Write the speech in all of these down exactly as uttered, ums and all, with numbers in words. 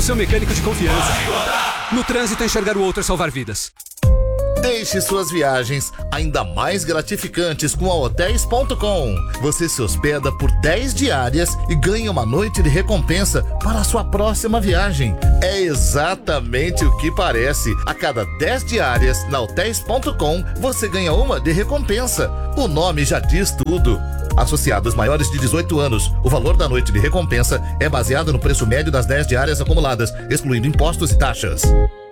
seu mecânico de confiança. No trânsito, enxergar o outro é salvar vidas. Deixe suas viagens ainda mais gratificantes com a hotéis ponto com. Você se hospeda por dez diárias e ganha uma noite de recompensa para a sua próxima viagem. É exatamente o que parece. A cada dez diárias na hotéis ponto com, você ganha uma de recompensa. O nome já diz tudo. Associados maiores de dezoito anos, o valor da noite de recompensa é baseado no preço médio das dez diárias acumuladas, excluindo impostos e taxas.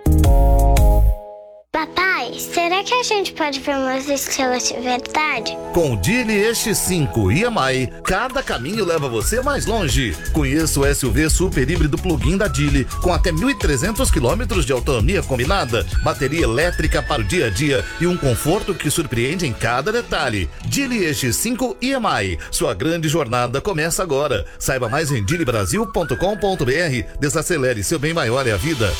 Papai, será que a gente pode ver umas estrelas de verdade? Com o Geely E X cinco e M I, cada caminho leva você mais longe. Conheça o S U V super híbrido plug-in da Geely, com até mil e trezentos quilômetros de autonomia combinada, bateria elétrica para o dia a dia e um conforto que surpreende em cada detalhe. Geely E X cinco e M I, sua grande jornada começa agora. Saiba mais em geely brasil ponto com ponto b r. Desacelere, seu bem maior é a vida.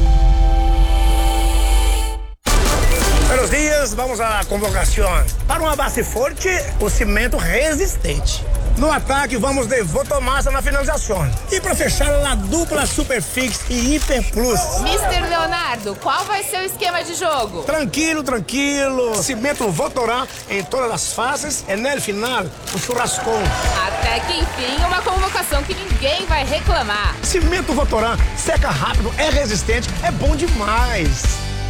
Buenos dias, vamos à convocação. Para uma base forte, o cimento resistente. No ataque, vamos de Votomassa na finalização. E para fechar, a dupla Superfix e Hiper Plus. mister Leonardo, qual vai ser o esquema de jogo? Tranquilo, tranquilo. Cimento Votorá em todas as fases e no final, o churrascão. Até que enfim, uma convocação que ninguém vai reclamar. Cimento Votorá seca rápido, é resistente, é bom demais.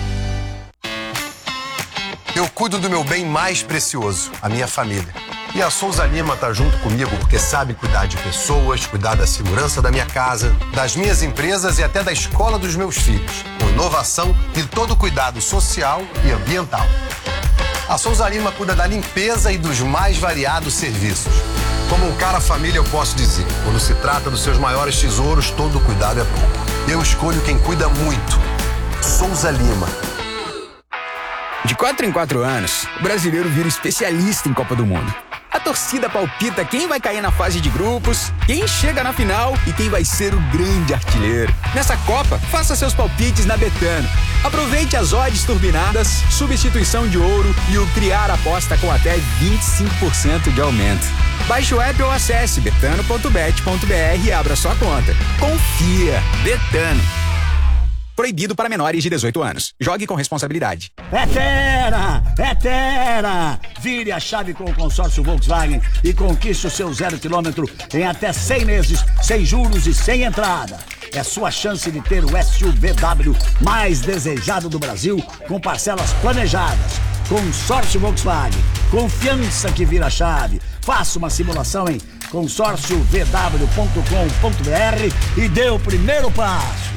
Eu cuido do meu bem mais precioso, a minha família. E a Souza Lima tá junto comigo porque sabe cuidar de pessoas, cuidar da segurança da minha casa, das minhas empresas e até da escola dos meus filhos. Com inovação e todo cuidado social e ambiental. A Souza Lima cuida da limpeza e dos mais variados serviços. Como um cara família, eu posso dizer, quando se trata dos seus maiores tesouros, todo cuidado é bom. Eu escolho quem cuida muito. Souza Lima. De quatro em quatro anos, o brasileiro vira especialista em Copa do Mundo. A torcida palpita quem vai cair na fase de grupos, quem chega na final e quem vai ser o grande artilheiro. Nessa Copa, faça seus palpites na Betano. Aproveite as odds turbinadas, substituição de ouro e o criar aposta com até vinte e cinco por cento de aumento. Baixe o app ou acesse betano ponto bet ponto b r e abra sua conta. Confia! Betano. Proibido para menores de dezoito anos. Jogue com responsabilidade. É Tera! É Tera! Vire a chave com o consórcio Volkswagen e conquiste o seu zero quilômetro em até cem meses, sem juros e sem entrada. É sua chance de ter o S U V W mais desejado do Brasil, com parcelas planejadas. Consórcio Volkswagen. Confiança que vira chave. Faça uma simulação em consórcio v w ponto com ponto b r e dê o primeiro passo.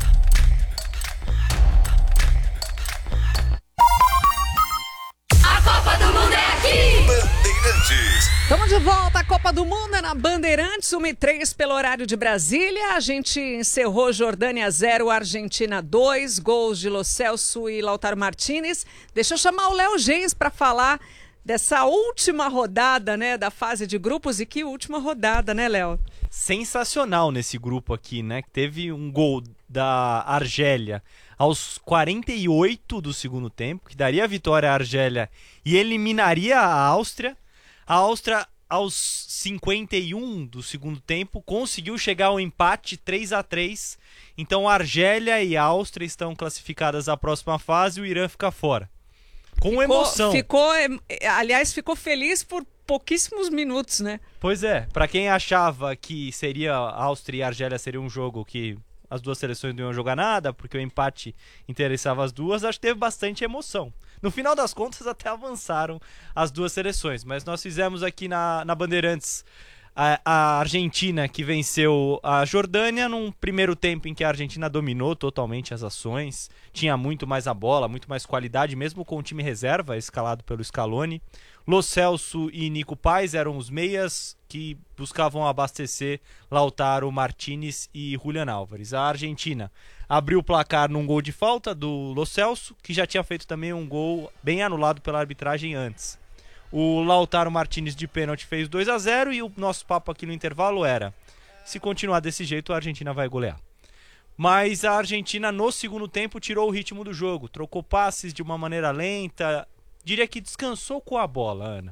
Estamos de volta, a Copa do Mundo é na Bandeirantes, uma e três pelo horário de Brasília. A gente encerrou Jordânia zero, Argentina dois, gols de Lo Celso e Lautaro Martinez. Deixa eu chamar o Léo Gens para falar dessa última rodada, né, da fase de grupos. E que última rodada, né, Léo? Sensacional nesse grupo aqui, né? Teve um gol da Argélia aos quarenta e oito do segundo tempo, que daria a vitória à Argélia e eliminaria a Áustria. A Áustria, aos cinquenta e um do segundo tempo, conseguiu chegar ao empate três a três. Então a Argélia e a Áustria estão classificadas à próxima fase e o Irã fica fora. Com ficou, emoção. Ficou, aliás, ficou feliz por pouquíssimos minutos, né? Pois é, para quem achava que seria Áustria e Argélia seria um jogo que as duas seleções não iam jogar nada, porque o empate interessava as duas, acho que teve bastante emoção. No final das contas, até avançaram as duas seleções, mas nós fizemos aqui na, na Bandeirantes a, a Argentina, que venceu a Jordânia num primeiro tempo em que a Argentina dominou totalmente as ações, tinha muito mais a bola, muito mais qualidade, mesmo com o time reserva escalado pelo Scaloni. Lo Celso e Nico Paz eram os meias que buscavam abastecer Lautaro Martinez e Julián Álvares. A Argentina abriu o placar num gol de falta do Lo Celso, que já tinha feito também um gol bem anulado pela arbitragem antes. O Lautaro Martinez de pênalti fez dois a zero e o nosso papo aqui no intervalo era: se continuar desse jeito, a Argentina vai golear. Mas a Argentina no segundo tempo tirou o ritmo do jogo, trocou passes de uma maneira lenta, diria que descansou com a bola, Ana.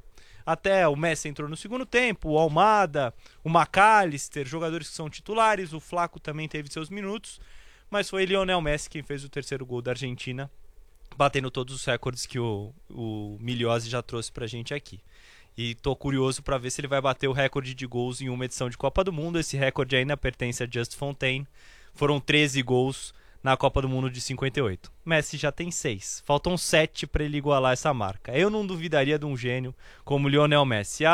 Até o Messi entrou no segundo tempo, o Almada, o McAllister, jogadores que são titulares, o Flaco também teve seus minutos, mas foi Lionel Messi quem fez o terceiro gol da Argentina, batendo todos os recordes que o, o Miliose já trouxe pra gente aqui. E tô curioso para ver se ele vai bater o recorde de gols em uma edição de Copa do Mundo. Esse recorde ainda pertence a Just Fontaine. Foram treze gols na Copa do Mundo de cinquenta e oito. Messi já tem seis. Faltam sete para ele igualar essa marca. Eu não duvidaria de um gênio como Lionel Messi.